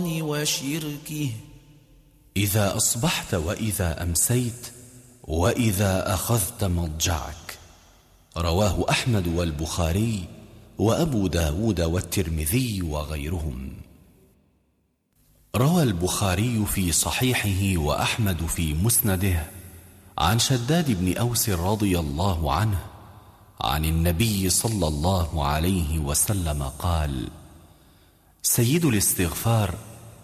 وشركه إذا أصبحت وإذا أمسيت وإذا أخذت مضجعك. رواه أحمد والبخاري وأبو داود والترمذي وغيرهم. روى البخاري في صحيحه وأحمد في مسنده عن شداد بن أوس رضي الله عنه عن النبي صلى الله عليه وسلم قال: سيد الاستغفار